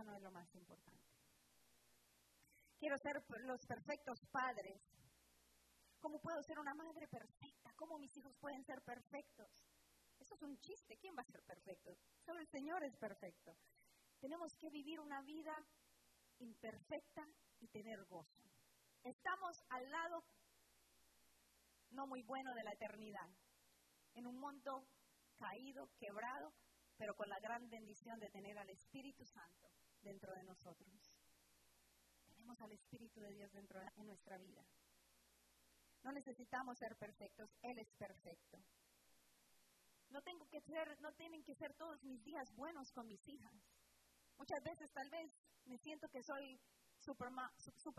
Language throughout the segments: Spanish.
no es lo más importante. Quiero ser los perfectos padres. ¿Cómo puedo ser una madre perfecta? ¿Cómo mis hijos pueden ser perfectos? Eso es un chiste. ¿Quién va a ser perfecto? Solo el Señor es perfecto. Tenemos que vivir una vida imperfecta y tener gozo. Estamos al lado no muy bueno de la eternidad, en un mundo caído, quebrado, pero con la gran bendición de tener al Espíritu Santo dentro de nosotros. Tenemos al Espíritu de Dios dentro de nuestra vida. No necesitamos ser perfectos, Él es perfecto. No tienen que ser todos mis días buenos con mis hijas. Muchas veces tal vez me siento que soy supermom.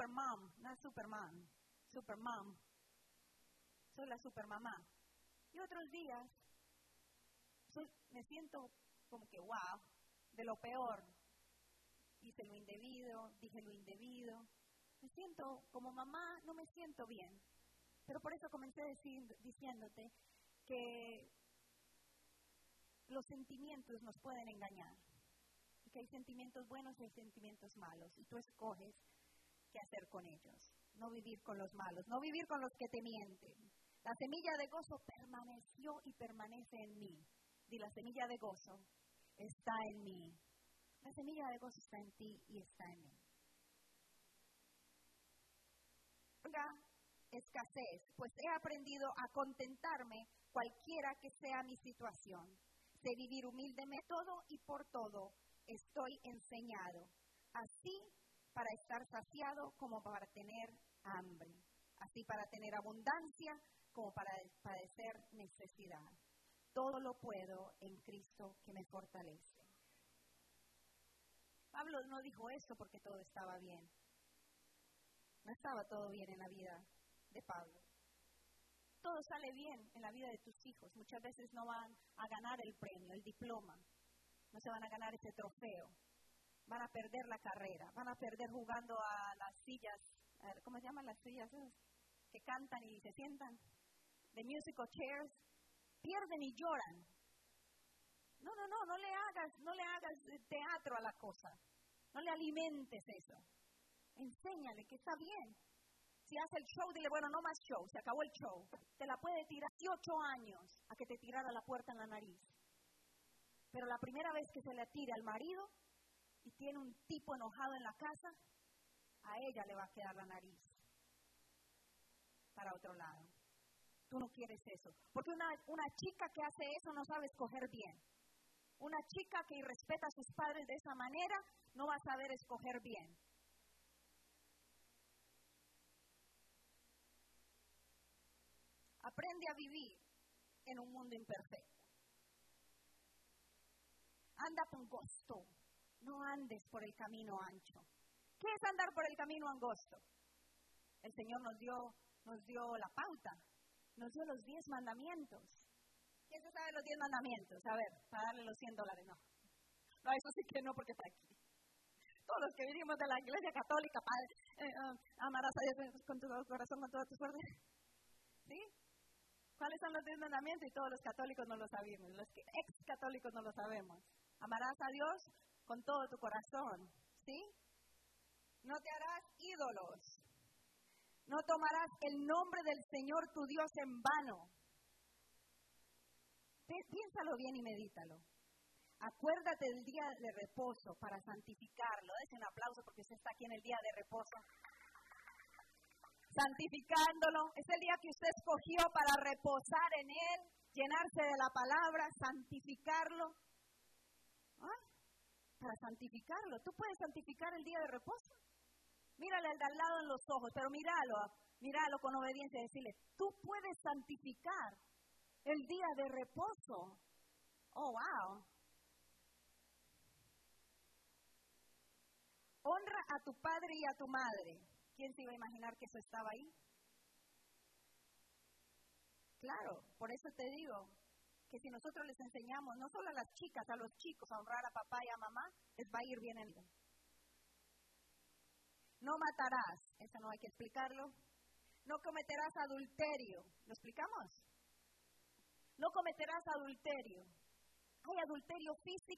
Soy la supermamá. Y otros días me siento como que wow, de lo peor. Hice lo indebido, dije lo indebido. Me siento como mamá, no me siento bien. Pero por eso comencé diciéndote que los sentimientos nos pueden engañar. Y que hay sentimientos buenos y hay sentimientos malos. Y tú escoges qué hacer con ellos. No vivir con los malos, no vivir con los que te mienten. La semilla de gozo permaneció y permanece en mí. Y la semilla de gozo está en mí. La semilla de gozo está en ti y está en mí. Escasez, pues he aprendido a contentarme cualquiera que sea mi situación. Sé vivir humildemente todo y por todo estoy enseñado. Así para estar saciado como para tener hambre. Así para tener abundancia como para padecer necesidad. Todo lo puedo en Cristo que me fortalece. Pablo no dijo eso porque todo estaba bien. No estaba todo bien en la vida de Pablo. Todo sale bien en la vida de tus hijos. Muchas veces no van a ganar el premio, el diploma. No se van a ganar ese trofeo. Van a perder la carrera. Van a perder jugando a las sillas. ¿Cómo se llaman las sillas esas? Que cantan y se sientan. The musical chairs. Pierden y lloran. No le hagas teatro a la cosa. No le alimentes eso. Enséñale que está bien. Si hace el show, dile, bueno, no más show, se acabó el show. Te la puede tirar 18 años a que te tirara la puerta en la nariz. Pero la primera vez que se le tire al marido y tiene un tipo enojado en la casa, a ella le va a quedar la nariz para otro lado. Tú no quieres eso. Porque una chica que hace eso no sabe escoger bien. Una chica que irrespeta a sus padres de esa manera no va a saber escoger bien. Aprende a vivir en un mundo imperfecto. Anda con gusto. No andes por el camino ancho. ¿Qué es andar por el camino angosto? El Señor nos dio la pauta. Nos dio los 10 mandamientos. ¿Quién se sabe los 10 mandamientos? A ver, para darle los $100. No, eso sí que no, porque está aquí. Todos los que venimos de la Iglesia Católica, amarás a Dios con tu corazón, con todas tus fuerzas. ¿Sí? ¿Cuáles son los 10 mandamientos? Y todos los católicos no lo sabemos. Los ex-católicos no lo sabemos. Amarás a Dios con todo tu corazón. ¿Sí? No te harás ídolos. No tomarás el nombre del Señor tu Dios en vano. Piénsalo bien y medítalo. Acuérdate del día de reposo para santificarlo. Dese un aplauso porque usted está aquí en el día de reposo. Santificándolo. Es el día que usted escogió para reposar en Él, llenarse de la palabra, santificarlo. ¿Ah? Para santificarlo. ¿Tú puedes santificar el día de reposo? Mírale al de al lado en los ojos, pero míralo con obediencia y decirle, tú puedes santificar el día de reposo. Oh, wow. Honra a tu padre y a tu madre. ¿Quién se iba a imaginar que eso estaba ahí? Claro, por eso te digo que si nosotros les enseñamos, no solo a las chicas, a los chicos, a honrar a papá y a mamá, les va a ir bien en ello. No matarás, eso no hay que explicarlo. No cometerás adulterio, ¿lo explicamos? No cometerás adulterio. Hay adulterio físico